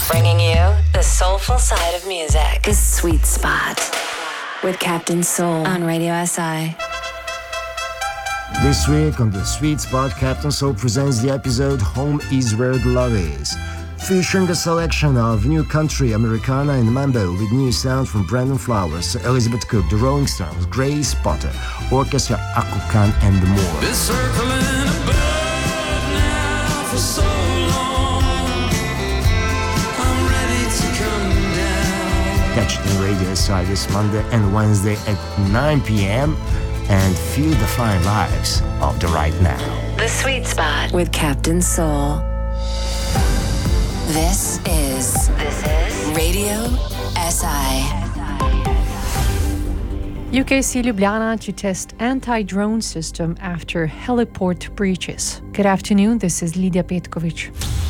Bringing you the soulful side of music. The Sweet Spot with Captain Soul on Radio SI. This week on The Sweet Spot, Captain Soul presents the episode Home is Where the Love Is, featuring a selection of new country, Americana and mambo with new sounds from Brandon Flowers, Elizabeth Cook, The Rolling Stones, Grace Potter, Orchestra Aku Khan and more. Been circling above now for so long, I'm ready to come down. Catch it on Radio SI this Monday and Wednesday at 9 p.m. and feel the fine vibes of the right now. The Sweet Spot with Captain Soul. This is Radio SI. UKC Ljubljana to test anti-drone system after heliport breaches. Good afternoon, this is Lidia Petkovic.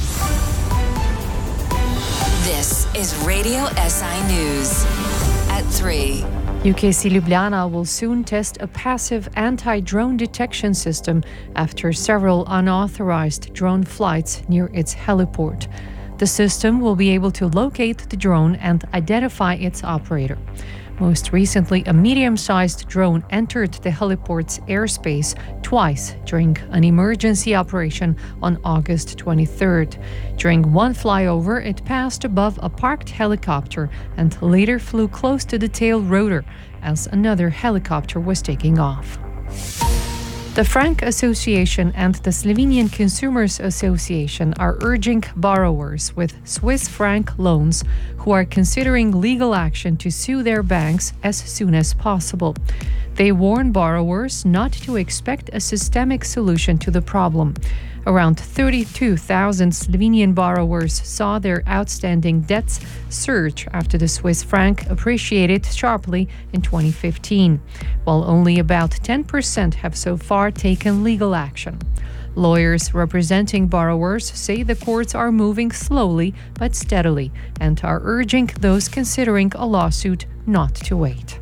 This is Radio SI News at 3. UKC Ljubljana will soon test a passive anti-drone detection system after several unauthorized drone flights near its heliport. The system will be able to locate the drone and identify its operator. Most recently, a medium-sized drone entered the heliport's airspace twice during an emergency operation on August 23rd. During one flyover, it passed above a parked helicopter and later flew close to the tail rotor as another helicopter was taking off. The Frank Association and the Slovenian Consumers Association are urging borrowers with Swiss franc loans who are considering legal action to sue their banks as soon as possible. They warn borrowers not to expect a systemic solution to the problem. Around 32,000 Slovenian borrowers saw their outstanding debts surge after the Swiss franc appreciated sharply in 2015, while only about 10% have so far taken legal action. Lawyers representing borrowers say the courts are moving slowly but steadily and are urging those considering a lawsuit not to wait.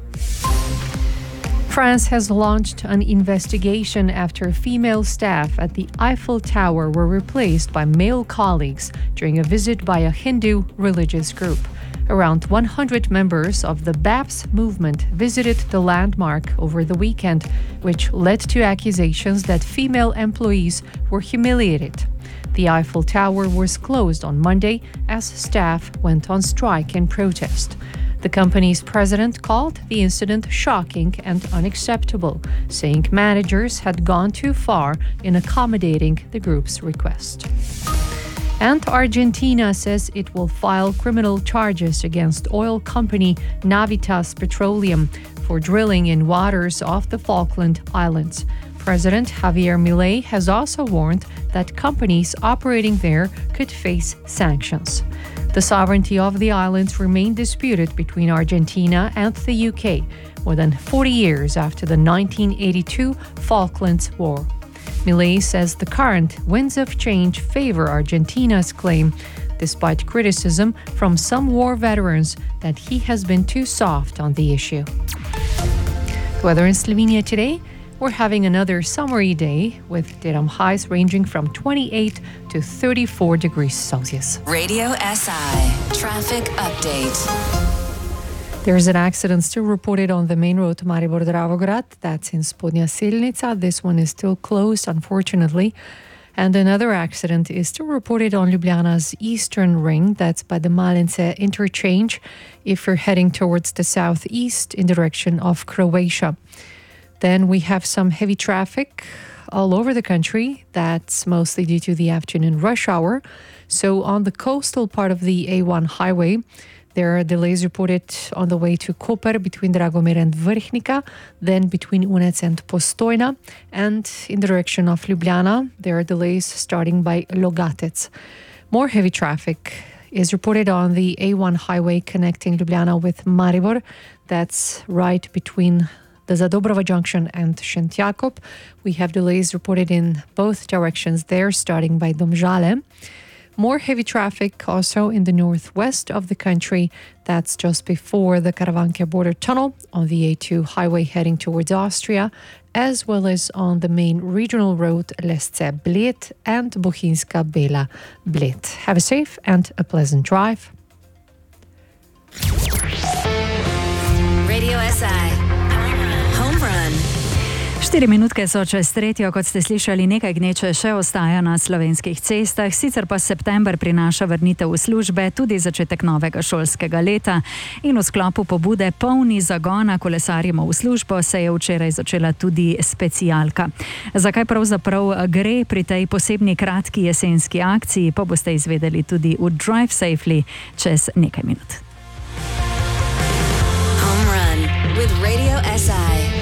France has launched an investigation after female staff at the Eiffel Tower were replaced by male colleagues during a visit by a Hindu religious group. Around 100 members of the BAPS movement visited the landmark over the weekend, which led to accusations that female employees were humiliated. The Eiffel Tower was closed on Monday as staff went on strike in protest. The company's president called the incident shocking and unacceptable, saying managers had gone too far in accommodating the group's request. And Argentina says it will file criminal charges against oil company Navitas Petroleum for drilling in waters off the Falkland Islands. President Javier Milei has also warned that companies operating there could face sanctions. The sovereignty of the islands remained disputed between Argentina and the UK more than 40 years after the 1982 Falklands War. Milei says the current winds of change favor Argentina's claim, despite criticism from some war veterans that he has been too soft on the issue. The weather in Slovenia today. We're having another summery day with daytime highs ranging from 28 to 34 degrees Celsius. Radio SI Traffic Update. There's an accident still reported on the main road to Maribor-Dravograd. That's in Spodnja Selnica. This one is still closed, unfortunately. And another accident is still reported on Ljubljana's eastern ring. That's by the Malince interchange if you're heading towards the southeast in the direction of Croatia. Then we have some heavy traffic all over the country. That's mostly due to the afternoon rush hour. So on the coastal part of the A1 highway, there are delays reported on the way to Koper between Dragomir and Vrhnika, then between Unec and Postojna, and in the direction of Ljubljana, there are delays starting by Logatec. More heavy traffic is reported on the A1 highway connecting Ljubljana with Maribor. That's right between the Zadobrova Junction and Šentjakov. We have delays reported in both directions there, starting by Domžale. More heavy traffic also in the northwest of the country. That's just before the Karavanke border tunnel on the A2 highway heading towards Austria, as well as on the main regional road Lesce-Bled and Bohinska-Bela-Bled. Have a safe and a pleasant drive. Radio SI. Home run. 4 minutke so čez 3, kot ste slišali, nekaj gneče še ostaja na slovenskih cestah, sicer pa september prinaša vrnitev v službe, tudi začetek novega šolskega leta in v sklopu pobude Polni zagona kolesarimo v službo se je včeraj začela tudi specialka. Zakaj pravzaprav gre pri tej posebni kratki jesenski akciji, pa boste izvedeli tudi v Drive Safely čez nekaj minut. Home run with Radio SI.